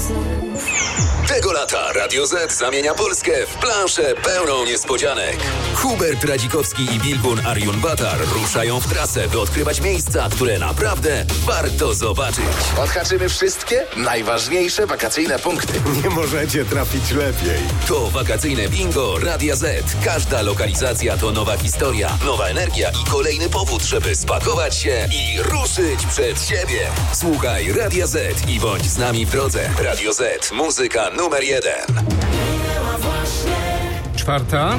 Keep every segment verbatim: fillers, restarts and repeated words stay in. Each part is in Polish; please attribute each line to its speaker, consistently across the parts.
Speaker 1: Tego lata Radio Z zamienia Polskę w planszę pełną niespodzianek. Hubert Radzikowski i Bilgun Arjun-Batar ruszają w trasę, by odkrywać miejsca, które naprawdę warto zobaczyć.
Speaker 2: Odhaczymy wszystkie najważniejsze wakacyjne punkty.
Speaker 3: Nie możecie trafić lepiej.
Speaker 1: To wakacyjne bingo Radia Z. Każda lokalizacja to nowa historia, nowa energia i kolejny powód, żeby spakować się i ruszyć przed siebie. Słuchaj Radia Z i bądź z nami w drodze. Radio Z. Muzyka numer jeden.
Speaker 4: Czwarta.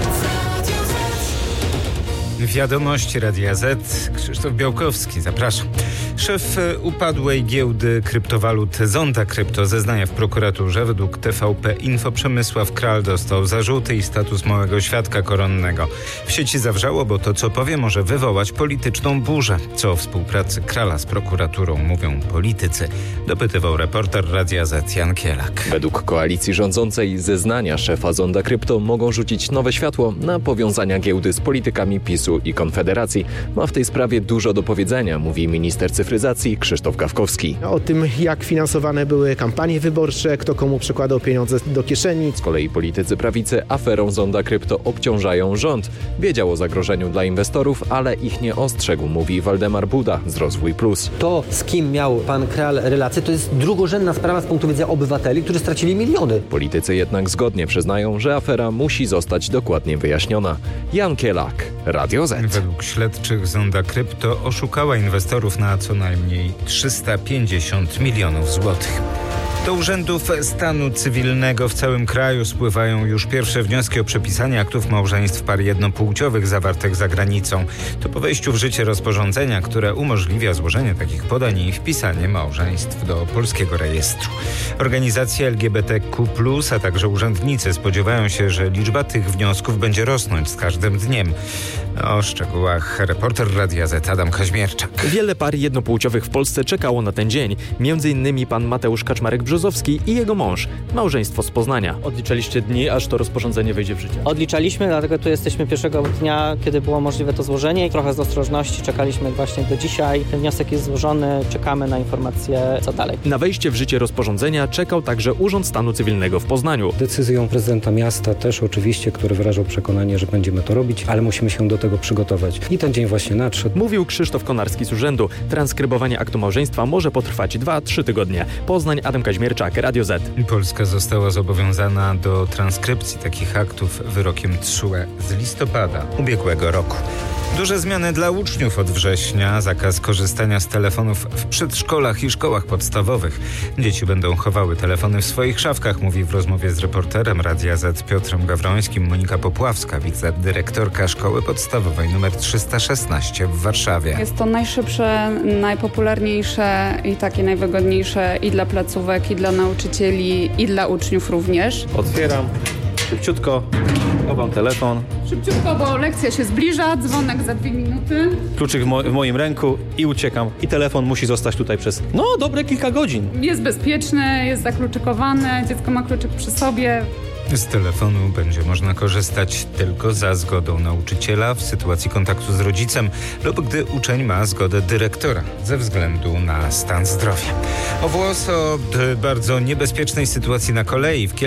Speaker 4: Wiadomości Radia Z. Krzysztof Białkowski, zapraszam. Szef upadłej giełdy kryptowalut Zonda Krypto zeznania w prokuraturze. Według T V P Info Przemysław Kral dostał zarzuty i status małego świadka koronnego. W sieci zawrzało, bo to, co powie, może wywołać polityczną burzę. Co o współpracy Krala z prokuraturą mówią politycy, dopytywał reporter Radia Z Jan Kielak.
Speaker 5: Według koalicji rządzącej zeznania szefa Zonda Krypto mogą rzucić nowe światło na powiązania giełdy z politykami PiSu i Konfederacji. Ma w tej sprawie dużo do powiedzenia, mówi minister cyfryzacji Krzysztof Gawkowski.
Speaker 6: O tym, jak finansowane były kampanie wyborcze, kto komu przykładał pieniądze do kieszeni.
Speaker 5: Z kolei politycy prawicy aferą Zonda Krypto obciążają rząd. Wiedział o zagrożeniu dla inwestorów, ale ich nie ostrzegł, mówi Waldemar Buda z Rozwój Plus.
Speaker 7: To, z kim miał pan Kral relacje, to jest drugorzędna sprawa z punktu widzenia obywateli, którzy stracili miliony.
Speaker 5: Politycy jednak zgodnie przyznają, że afera musi zostać dokładnie wyjaśniona. Jan Kielak, Radio Z.
Speaker 4: Według śledczych Zonda Krypto oszukała inwestorów na co najmniej trzysta pięćdziesiąt milionów złotych. Do urzędów stanu cywilnego w całym kraju spływają już pierwsze wnioski o przepisanie aktów małżeństw par jednopłciowych zawartych za granicą. To po wejściu w życie rozporządzenia, które umożliwia złożenie takich podań i wpisanie małżeństw do polskiego rejestru. Organizacje L G B T Q plus, a także urzędnicy spodziewają się, że liczba tych wniosków będzie rosnąć z każdym dniem. O szczegółach reporter Radia Z Adam Kaźmierczak.
Speaker 8: Wiele par jednopłciowych w Polsce czekało na ten dzień. Między innymi pan Mateusz Kaczmarek-Brzozowski i jego mąż. Małżeństwo z Poznania.
Speaker 9: Odliczaliście dni, aż to rozporządzenie wejdzie w życie?
Speaker 10: Odliczaliśmy, dlatego tu jesteśmy pierwszego dnia, kiedy było możliwe to złożenie. Trochę z ostrożności czekaliśmy właśnie do dzisiaj. Ten wniosek jest złożony, czekamy na informacje, co dalej.
Speaker 8: Na wejście w życie rozporządzenia czekał także Urząd Stanu Cywilnego w Poznaniu.
Speaker 11: Decyzją prezydenta miasta też oczywiście, który wyrażał przekonanie, że będziemy to robić, ale musimy się do tego przygotować. I ten dzień właśnie nadszedł.
Speaker 8: Mówił Krzysztof Konarski z urzędu. Transkrybowanie aktu małżeństwa może potrwać dwa trzy tygodnie. Poznań, Adam Kaźmierczak, Radio Z.
Speaker 4: Polska została zobowiązana do transkrypcji takich aktów wyrokiem T S U E z listopada ubiegłego roku. Duże zmiany dla uczniów od września. Zakaz korzystania z telefonów w przedszkolach i szkołach podstawowych. Dzieci będą chowały telefony w swoich szafkach, mówi w rozmowie z reporterem Radia Z Piotrem Gawrońskim Monika Popławska, wicedyrektorka szkoły podstawowej nr trzysta szesnaście w Warszawie.
Speaker 12: Jest to najszybsze, najpopularniejsze i takie najwygodniejsze i dla placówek, i dla nauczycieli, i dla uczniów również.
Speaker 9: Otwieram szybciutko, chowam telefon.
Speaker 12: Szybciutko, bo lekcja się zbliża, dzwonek za dwie minuty.
Speaker 9: Kluczyk w, mo- w moim ręku i uciekam. I telefon musi zostać tutaj przez, no, dobre kilka godzin.
Speaker 12: Jest bezpieczny, jest zakluczykowany, dziecko ma kluczyk przy sobie.
Speaker 4: Z telefonu będzie można korzystać tylko za zgodą nauczyciela w sytuacji kontaktu z rodzicem lub gdy uczeń ma zgodę dyrektora ze względu na stan zdrowia. O włos o bardzo niebezpiecznej sytuacji na kolei w Kielcach.